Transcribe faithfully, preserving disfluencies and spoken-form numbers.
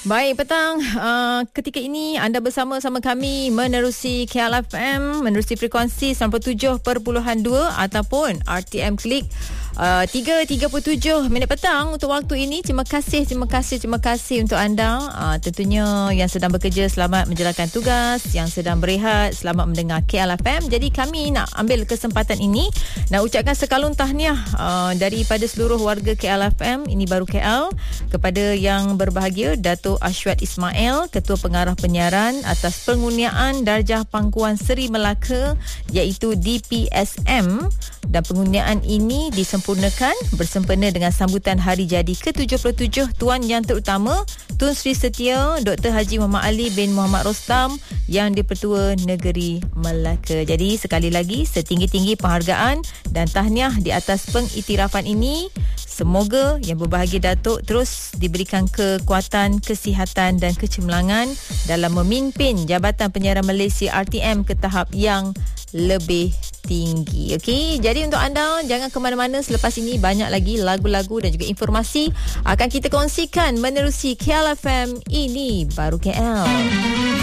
Baik, petang. Uh, ketika ini anda bersama-sama kami menerusi K L F M, menerusi frekuensi sembilan puluh tujuh perpuluhan dua ataupun R T M Klik uh, tiga tiga puluh tujuh minit petang untuk waktu ini. Terima kasih, terima kasih, terima kasih untuk anda. Uh, tentunya yang sedang bekerja, selamat menjalankan tugas. Yang sedang berehat, selamat mendengar K L F M. Jadi kami nak ambil kesempatan ini nak ucapkan sekalun tahniah uh, daripada seluruh warga K L F M. Ini baru K L. Kepada yang berbahagia, Dato' Ashwat Ismail, Ketua Pengarah Penyiaran, atas pengurniaan darjah Pangkuan Seri Melaka iaitu D P S M, dan pengurniaan ini disempurnakan bersempena dengan sambutan hari jadi ke tujuh puluh tujuh Tuan Yang Terutama Tun Sri Setia Doktor Haji Muhammad Ali bin Muhammad Rostam yang di-Pertua Negeri Melaka. Jadi sekali lagi setinggi-tinggi penghargaan dan tahniah di atas pengiktirafan ini. Semoga yang berbahagia Datuk terus diberikan kekuatan, kesihatan dan kecemerlangan dalam memimpin Jabatan Penyiaran Malaysia R T M ke tahap yang lebih tinggi. Okey, jadi untuk anda jangan ke mana-mana, selepas ini banyak lagi lagu-lagu dan juga informasi akan kita kongsikan menerusi K L F M. Ini baru K L.